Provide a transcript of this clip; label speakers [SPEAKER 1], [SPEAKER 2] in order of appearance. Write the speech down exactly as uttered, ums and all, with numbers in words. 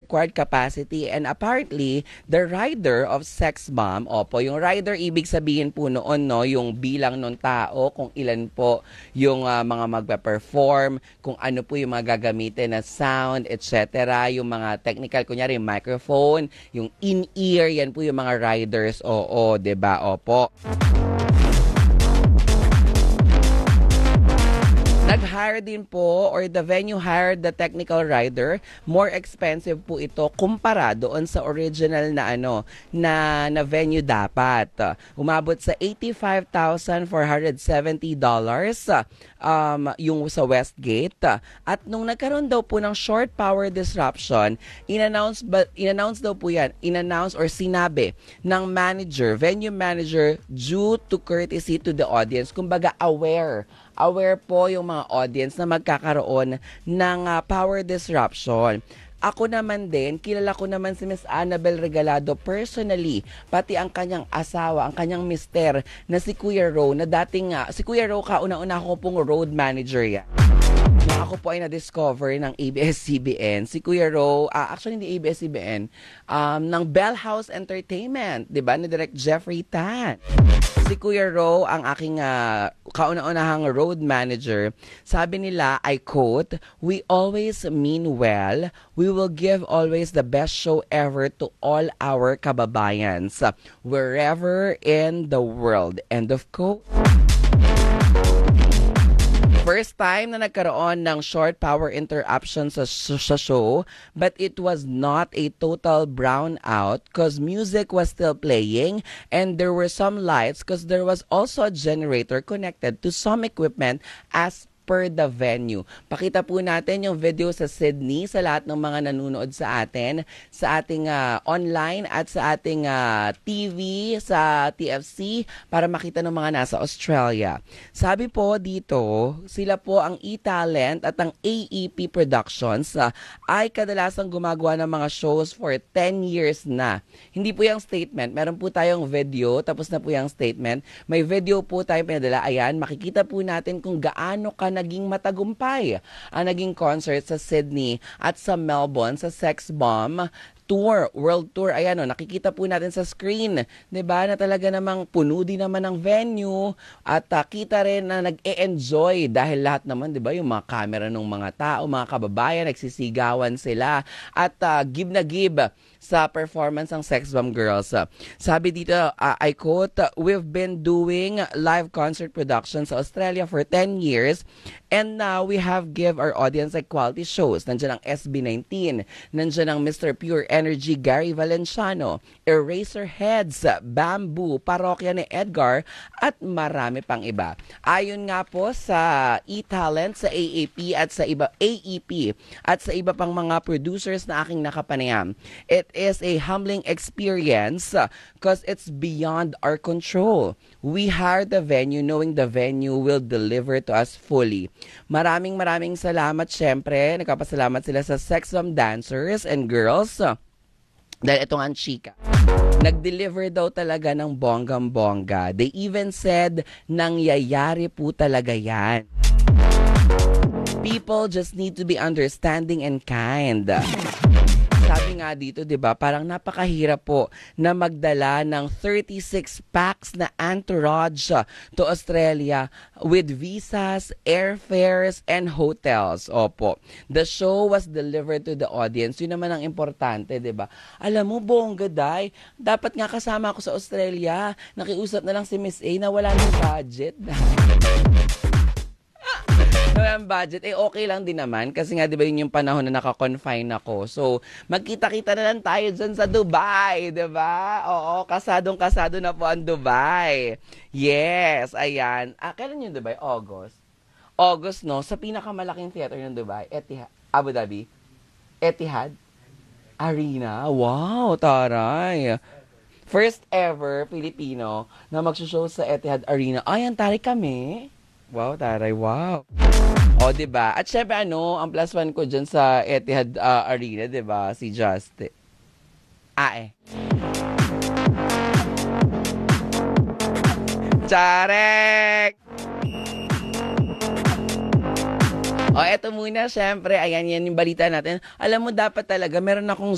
[SPEAKER 1] required capacity. And apparently, the rider of sex bomb, opo, yung rider ibig sabihin po noon, no, yung bilang ng tao, kung ilan po yung uh, mga magpa-perform, kung ano po yung mga gagamitin na sound, et cetera. Yung mga technical, kunyari yung microphone, yung in-ear, yan po yung mga riders, oo, 'di ba? Opo. Nag-hire din po or the venue hired the technical rider. More expensive po ito kumpara doon sa original na ano na na venue dapat. Umabot sa eighty-five thousand four hundred seventy dollars um yung sa Westgate. At nung nagkaroon daw po ng short power disruption, in-announce but in-announce daw po 'yan, in-announce or sinabi ng manager, venue manager due to courtesy to the audience. Kumbaga aware aware po yung mga audience na magkakaroon ng uh, power disruption. Ako naman din, kilala ko naman si Miss Annabel Regalado personally, pati ang kanyang asawa, ang kanyang mister na si Kuya Ro, na dating, uh, si Kuya Ro, kauna-una ko pong road manager yan. Nung ako po ay na-discover ng A B S C B N, si Kuya Ro, uh, actually hindi A B S C B N, um, ng Bell House Entertainment, di ba, ni Direct Jeffrey Tan. Si Kuya Ro, ang aking uh, kauna-unahang road manager, sabi nila, I quote, "We always mean well. We will give always the best show ever to all our kababayans, wherever in the world." End of quote. First time na nagkaroon ng short power interruption sa, sa show, but it was not a total brownout because music was still playing and there were some lights because there was also a generator connected to some equipment as per the venue. Pakita po natin yung video sa Sydney sa lahat ng mga nanonood sa atin, sa ating uh, online at sa ating uh, T V, sa T F C, para makita ng mga nasa Australia. Sabi po dito, sila po ang E-Talent at ang A E P Productions uh, ay kadalasang gumagawa ng mga shows for ten years na. Hindi po yung statement. Meron po tayong video, tapos na po yung statement. May video po tayong pinadala. Ayan, makikita po natin kung gaano ka naging matagumpay ang naging concert sa Sydney at sa Melbourne sa Sex Bomb Tour, World Tour. Ayan o, nakikita po natin sa screen, 'di ba, na talaga namang puno din naman ang venue at uh, kita rin na nag-e-enjoy dahil lahat naman, 'di ba, yung mga camera ng mga tao, mga kababayan, nagsisigawan sila at uh, give na give sa performance ng Sex Bomb Girls. Sabi dito, uh, I quote, "We've been doing live concert production sa Australia for ten years and now we have give our audience like quality shows." Nandiyan ang S B nineteen, nandiyan ang Mister Pure Energy Gary Valenciano, Eraserheads, Bamboo, Parokya ni Edgar at marami pang iba. Ayon nga po sa E-Talent, sa A A P at sa iba A E P at sa iba pang mga producers na aking nakapanayam, it is a humbling experience because it's beyond our control. We hired the venue knowing the venue will deliver to us fully. Maraming maraming salamat, syempre. Nagpapasalamat sila sa Sex Bomb dancers and girls. Dahil ito nga ang chika, nag-deliver daw talaga ng bonggam-bongga. They even said, nangyayari po talaga yan. People just need to be understanding and kind. Sabi nga dito, 'di ba, parang napakahirap po na magdala ng thirty-six packs na entourage to Australia with visas, airfares, and hotels. Opo. The show was delivered to the audience. Yun naman ang importante, 'di ba? Alam mo, bongga, day, dapat nga kasama ako sa Australia. Nakiusap na lang si Miss A na wala ng budget. Walang budget, eh okay lang din naman kasi nga 'di ba yun yung panahon na naka-confine ako. So, magkita-kita na lang tayo dyan sa Dubai, 'di ba? Oo, kasadong-kasado na po ang Dubai. Yes, ayan. Ah, kailan yung Dubai? August. August, no? Sa pinakamalaking theater ng Dubai, Etihad, Abu Dhabi. Etihad Arena. Wow, taray. First ever Filipino na magsushow sa Etihad Arena. Ayan, taray kami. Wow, taray, wow. O, diba? At syempre, ano, ang plus one ko dyan sa Etihad uh, Arena, diba? Si Justin. Ah, eh. Charek! O, eto muna, syempre, ayan, yan yung balita natin. Alam mo, dapat talaga, meron akong